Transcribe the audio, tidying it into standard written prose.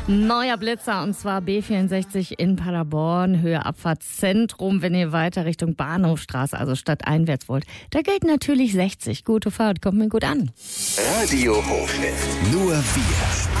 Neuer Blitzer, und zwar B64 in Paderborn, Höhe Abfahrtszentrum, wenn ihr weiter Richtung Bahnhofstraße, also stadteinwärts wollt. Da gilt natürlich 60. Gute Fahrt, kommt mir gut an. Radio Hochstift. Nur wir.